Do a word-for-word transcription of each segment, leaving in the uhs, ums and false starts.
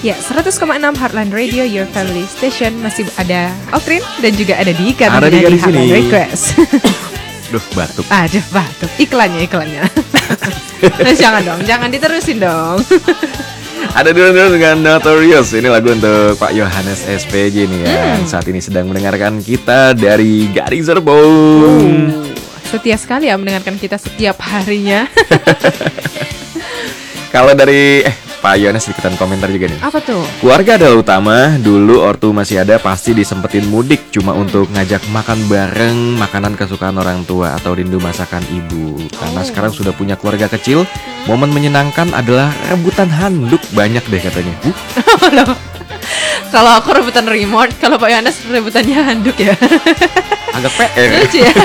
Ya, seratus koma enam Heartland Radio, your family station. Masih ada Okrin dan juga ada Dika. Ada Dika di sini. Request. Duh, batuk. Aduh, batuk. Iklannya, iklannya. Jangan dong, jangan diterusin dong. Ada dulu dengan Notorious. Ini lagu untuk Pak Yohanes S P J nih ya. Hmm. Saat ini sedang mendengarkan kita dari Gading Serpong. uh, Setia sekali ya mendengarkan kita setiap harinya. Kalau dari eh Pak Yohanes ikutan komentar juga nih. Apa tuh? Keluarga adalah utama. Dulu ortu masih ada pasti disempetin mudik cuma untuk ngajak makan bareng makanan kesukaan orang tua atau rindu masakan ibu. Karena Oh. sekarang sudah punya keluarga kecil, momen menyenangkan adalah rebutan handuk banyak deh katanya. Uh. Kalau aku rebutan remote, kalau Pak Yohanes rebutannya handuk ya. Agak P R. Lucu ya.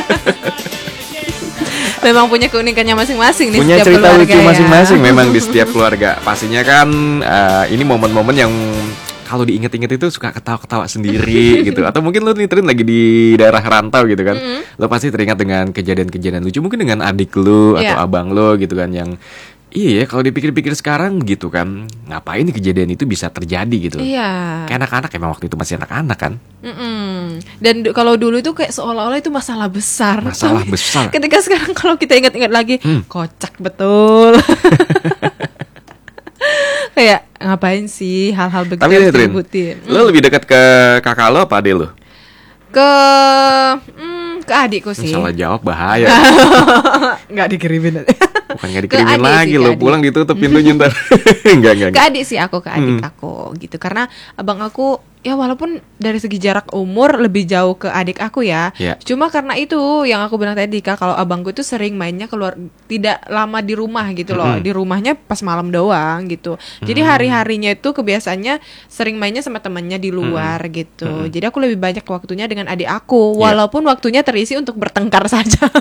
Memang punya keunikannya masing-masing nih. Punya setiap cerita keluarga lucu ya. masing-masing memang di setiap keluarga. Pastinya kan uh, ini momen-momen yang kalau diinget-inget itu suka ketawa-ketawa sendiri gitu. Atau mungkin lu nih Trin lagi di daerah rantau gitu kan. Mm-hmm. Lo pasti teringat dengan kejadian-kejadian lucu mungkin dengan adik lu atau yeah. abang lu gitu kan yang iya ya kalau dipikir-pikir sekarang gitu kan, ngapain nih kejadian itu bisa terjadi gitu. Iya. Kayak anak-anak emang waktu itu masih anak-anak kan. Mm-mm. Dan d- kalau dulu itu kayak seolah-olah itu masalah besar. Masalah Tapi besar. Ketika sekarang kalau kita ingat-ingat lagi, Hmm. kocak betul. Kayak ngapain sih hal-hal begitu Tapi harus Trin, diributin. lo lebih dekat ke kakak lo apa adik lo? Ke hmm, ke adikku sih. Salah jawab bahaya. Nggak dikirimin. Bukan gak dikirimin adik lagi sih, lo, adik. pulang ditutup pintunya ntar. Enggak, enggak, Ke enggak. adik sih aku, ke adik Hmm. aku gitu. Karena abang aku ya walaupun dari segi jarak umur lebih jauh ke adik aku ya. Ya. Cuma karena itu yang aku bilang tadi Kak, kalau abangku itu sering mainnya keluar, tidak lama di rumah gitu loh. Mm-mm. Di rumahnya pas malam doang gitu. Jadi Mm. hari-harinya itu kebiasaannya sering mainnya sama temannya di luar gitu. Mm-mm. Jadi aku lebih banyak waktunya dengan adik aku, Ya. walaupun waktunya terisi untuk bertengkar saja.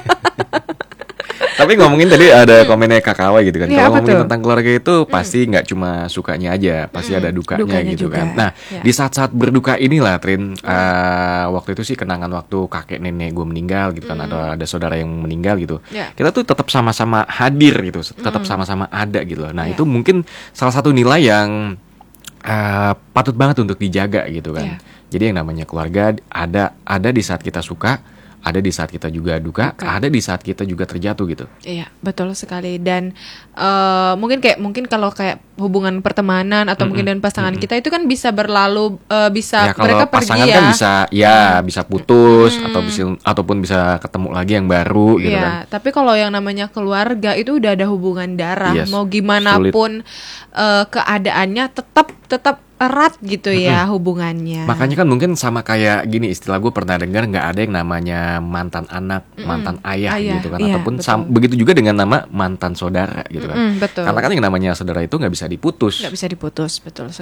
Tapi ngomongin tadi ada komennya Kakawa gitu kan. Ya, Kalau apa ngomongin tuh? tentang keluarga itu pasti nggak cuma sukanya aja, pasti Mm. ada dukanya, Dukanya gitu juga. kan. Nah, Ya. di saat-saat berduka inilah Trin, eh, waktu itu sih kenangan waktu kakek nenek gue meninggal gitu kan, ada ada saudara yang meninggal gitu. Ya. Kita tuh tetap sama-sama hadir gitu, tetap sama-sama ada gitu loh. Nah, Ya. itu mungkin salah satu nilai yang eh, patut banget untuk dijaga gitu kan. Ya. Jadi yang namanya keluarga ada ada di saat kita suka, ada di saat kita juga duka, Duka. ada di saat kita juga terjatuh gitu. Iya, betul sekali. Dan eh, mungkin kayak mungkin kalau kayak hubungan pertemanan atau Mm-mm, mungkin dengan pasangan mm-mm. kita itu kan bisa berlalu, eh, bisa Ya kalau mereka pergi pasangan ya. kan bisa ya bisa putus Mm. atau bisa ataupun bisa ketemu lagi yang baru gitu Iya, kan. tapi kalau yang namanya keluarga itu udah ada hubungan darah. Yes, Mau gimana sulit. pun eh, keadaannya tetap tetap erat gitu ya hubungannya. Makanya kan mungkin sama kayak gini, istilah gue pernah dengar nggak ada yang namanya mantan anak, Mm-mm. mantan ayah, Ayah, gitu kan, iya, ataupun betul. sam- begitu juga dengan nama mantan saudara gitu kan. Mm-mm, betul. Karena kan yang namanya saudara itu nggak bisa diputus. Nggak bisa diputus, betul.